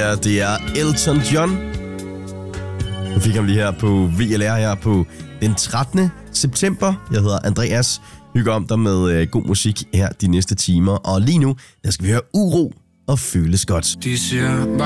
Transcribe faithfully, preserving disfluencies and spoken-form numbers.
her, det er Elton John. Nu fik ham lige her på V L R her på den trettende september. Jeg hedder Andreas. Hygger om dig med øh, god musik her de næste timer. Og lige nu, der skal vi høre Uro og Føles Godt. De siger